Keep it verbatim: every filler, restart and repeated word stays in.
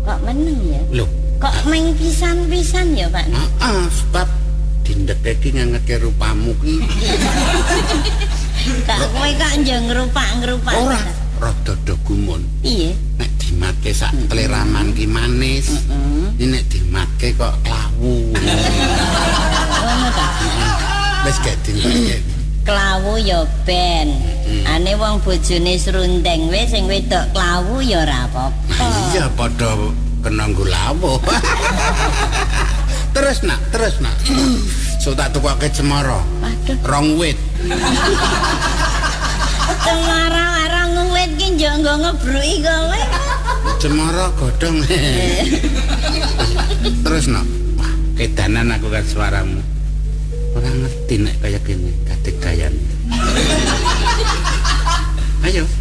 Kok meneng ya? Loh, kok meng pisan-pisan ya, Pak? Heeh, ah, sebab dindek iki ngangetke rupamu ki. Kak kowe kok njeng ngrupak-ngrupak. Ora, rada do gumun. Piye? Nek dimatke sak tleraman ki manis. Heeh. Nek dimatke kok klawu. Ngono ta? Wis gak dindek. Klawu ya ben. Ane wong bojone srundeng wis sing wedok klawu ya ora apa-apa. Iya padha kena nggo lawuh. Terus nak, terus nak. So tak tukoke cemara. Waduh. Rong wit. Cemara rong wit ki njok nggo ngebruki kowe. Cemara godhong. Terus nak. Wah, kedanan aku kan suaramu. Ora ngerti nek kaya gini, katik dayan. Ayo.